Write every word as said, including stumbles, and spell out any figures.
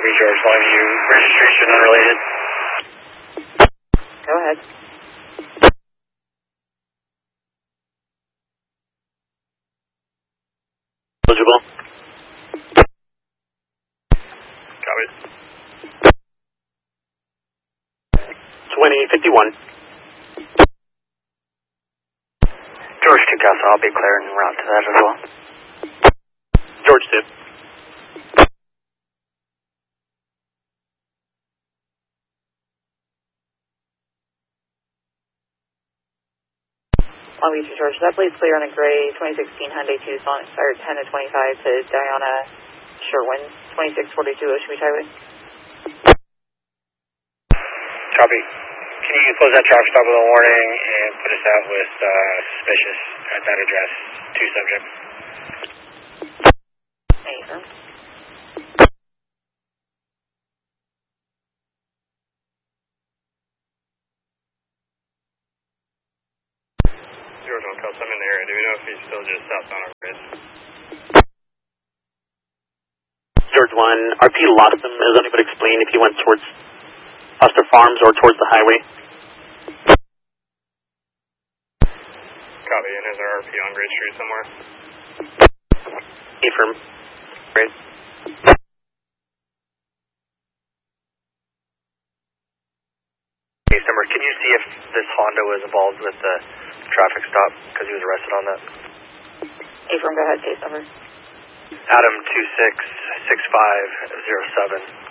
Copy, George, calling you. Registration unrelated. Go ahead. Eligible. Copy. twenty fifty-one. George two Castle, I'll be clear en route to that as well. George two. Long Beach to George, that please clear on a gray twenty sixteen Hyundai Tucson, or ten to twenty-five to Diana Sherwin, twenty-six forty-two Ocean Beach Highway. Copy. Can you close that traffic stop with a warning and put us out with uh, suspicious at that address? Two subjects. Any firm? George one, Kels, I'm in the area. Do we know if he's still just southbound or grid? George one, R P lost him. Has anybody explain if he went towards Foster Farms or towards the highway? Copy, and is our R P on Grid Street somewhere? Affirm. Grid. Case number, can you see if this Honda was involved with the traffic stop because he was arrested on that? Affirm, go ahead, case number. Adam two six six five zero seven.